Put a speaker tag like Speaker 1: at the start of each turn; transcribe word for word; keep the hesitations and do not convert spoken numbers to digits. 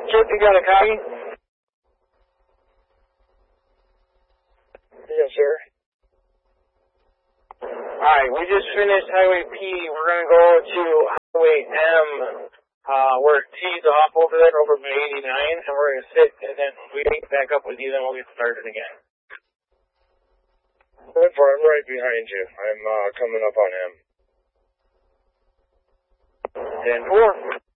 Speaker 1: Chip, you got a copy?
Speaker 2: Yes, sir.
Speaker 1: Alright, we just finished Highway P. We're going to go to Highway M, uh, where it tees off over there, over by eighty-nine, and we're going to sit, and then we meet back up with you, then we'll get started again.
Speaker 2: Therefore, I'm right behind you. I'm uh, coming up on him.
Speaker 1: ten four.